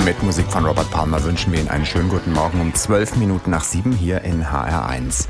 Mit Musik von Robert Palmer wünschen wir Ihnen einen schönen guten Morgen um 12 Minuten nach 7 hier in HR1.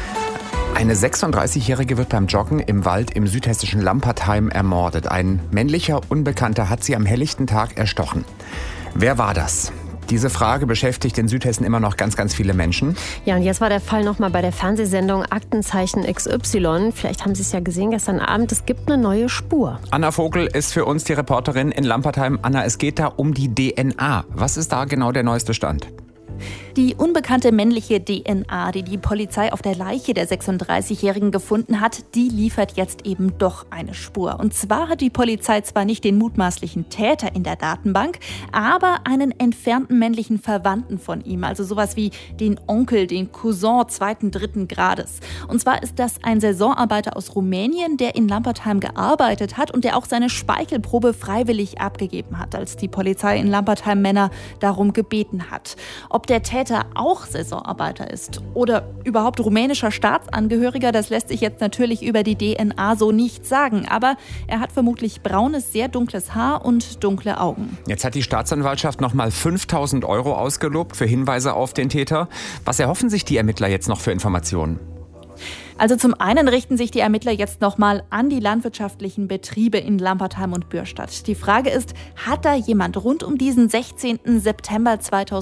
Eine 36-Jährige wird beim Joggen im Wald im südhessischen Lampertheim ermordet. Ein männlicher Unbekannter hat sie am helllichten Tag erstochen. Wer war das? Diese Frage beschäftigt in Südhessen immer noch ganz, ganz viele Menschen. Ja, und jetzt war der Fall nochmal bei der Fernsehsendung Aktenzeichen XY. Vielleicht haben Sie es ja gesehen gestern Abend. Es gibt eine neue Spur. Anna Vogel ist für uns die Reporterin in Lampertheim. Anna, es geht da um die DNA. Was ist da genau der neueste Stand? Die unbekannte männliche DNA, die die Polizei auf der Leiche der 36-Jährigen gefunden hat, die liefert jetzt eben doch eine Spur. Und zwar hat die Polizei zwar nicht den mutmaßlichen Täter in der Datenbank, aber einen entfernten männlichen Verwandten von ihm. Also sowas wie den Onkel, den Cousin zweiten, dritten Grades. Und zwar ist das ein Saisonarbeiter aus Rumänien, der in Lampertheim gearbeitet hat und der auch seine Speichelprobe freiwillig abgegeben hat, als die Polizei in Lampertheim Männer darum gebeten hat. Ob der Täter auch Saisonarbeiter ist oder überhaupt rumänischer Staatsangehöriger, das lässt sich jetzt natürlich über die DNA so nicht sagen. Aber er hat vermutlich braunes, sehr dunkles Haar und dunkle Augen. Jetzt hat die Staatsanwaltschaft nochmal 5.000 € ausgelobt für Hinweise auf den Täter. Was erhoffen sich die Ermittler jetzt noch für Informationen? Also zum einen richten sich die Ermittler jetzt nochmal an die landwirtschaftlichen Betriebe in Lampertheim und Bürstadt. Die Frage ist, hat da jemand rund um diesen 16. September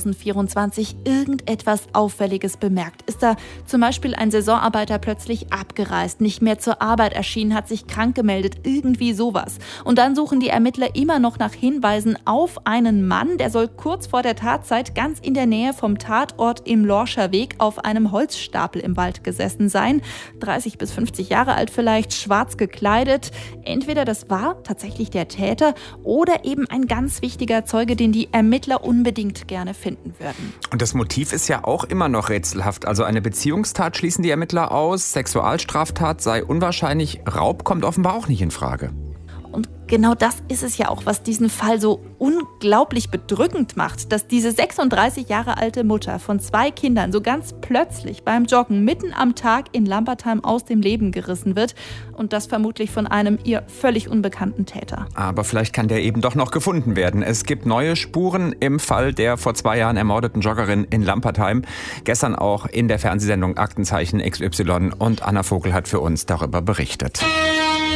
2024 irgendetwas Auffälliges bemerkt? Ist da zum Beispiel ein Saisonarbeiter plötzlich abgereist, nicht mehr zur Arbeit erschienen, hat sich krank gemeldet, irgendwie sowas? Und dann suchen die Ermittler immer noch nach Hinweisen auf einen Mann, der soll kurz vor der Tatzeit ganz in der Nähe vom Tatort im Lorscher Weg auf einem Holzstapel im Wald gesessen sein. 30 bis 50 Jahre alt vielleicht, schwarz gekleidet. Entweder das war tatsächlich der Täter oder eben ein ganz wichtiger Zeuge, den die Ermittler unbedingt gerne finden würden. Und das Motiv ist ja auch immer noch rätselhaft. Also eine Beziehungstat schließen die Ermittler aus, Sexualstraftat sei unwahrscheinlich, Raub kommt offenbar auch nicht in Frage. Und genau das ist es ja auch, was diesen Fall so unglaublich bedrückend macht, dass diese 36 Jahre alte Mutter von 2 Kindern so ganz plötzlich beim Joggen mitten am Tag in Lampertheim aus dem Leben gerissen wird und das vermutlich von einem ihr völlig unbekannten Täter. Aber vielleicht kann der eben doch noch gefunden werden. Es gibt neue Spuren im Fall der vor 2 Jahren ermordeten Joggerin in Lampertheim. Gestern auch in der Fernsehsendung Aktenzeichen XY und Anna Vogel hat für uns darüber berichtet.